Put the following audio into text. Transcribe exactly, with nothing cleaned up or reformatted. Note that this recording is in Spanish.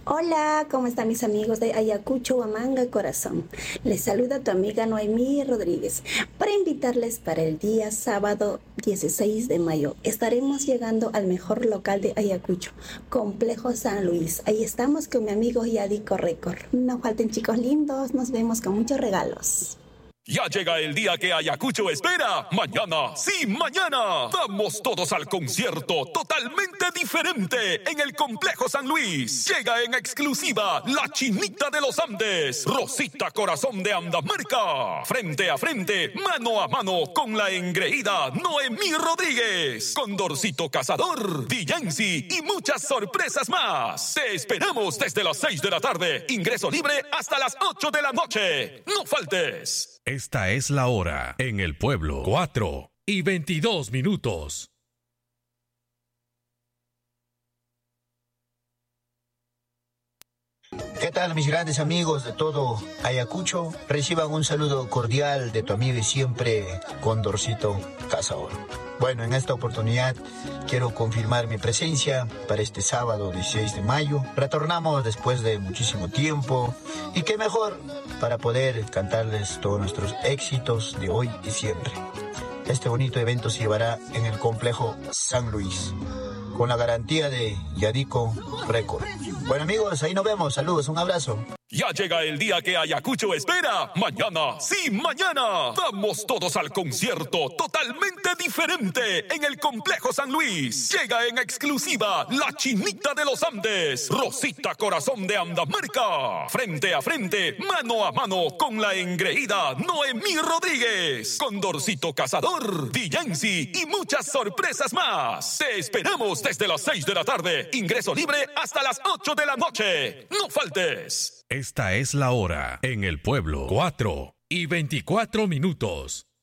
Hola, ¿cómo están mis amigos de Ayacucho, Huamanga, Corazón? Les saluda tu amiga Noemí Rodríguez para invitarles para el día sábado dieciséis de mayo. Estaremos llegando al mejor local de Ayacucho, Complejo San Luis. Ahí estamos con mi amigo Yadico Record. No falten chicos lindos, nos vemos con muchos regalos. Ya llega el día que Ayacucho espera. Mañana, sí, mañana. Vamos todos al concierto totalmente diferente en el Complejo San Luis. Llega en exclusiva la Chinita de los Andes, Rosita Corazón de Andamarca. Frente a frente, mano a mano con la engreída Noemí Rodríguez, Condorcito Cazador, Villensi y muchas sorpresas más. Te esperamos desde las seis de la tarde. Ingreso libre hasta las ocho de la noche. No faltes. Esta es la hora en el pueblo. Cuatro y veintidós minutos. ¿Qué tal mis grandes amigos de todo Ayacucho? Reciban un saludo cordial de tu amigo y siempre Condorcito Cazador. Bueno, en esta oportunidad quiero confirmar mi presencia para este sábado dieciséis de mayo. Retornamos después de muchísimo tiempo y qué mejor para poder cantarles todos nuestros éxitos de hoy y siempre. Este bonito evento se llevará en el Complejo San Luis, con la garantía de Yadico Record. Bueno amigos, ahí nos vemos. Saludos, un abrazo. Ya llega el día que Ayacucho espera. Mañana, sí, mañana. Vamos todos al concierto totalmente diferente en el Complejo San Luis. Llega en exclusiva la Chinita de los Andes, Rosita Corazón de Andamarca. Frente a frente, mano a mano con la engreída Noemí Rodríguez, Condorcito Cazador, Villensi y muchas sorpresas más. Te esperamos desde las seis de la tarde. Ingreso libre hasta las ocho de la noche. No faltes. Esta es la hora en el pueblo. Cuatro y veinticuatro minutos.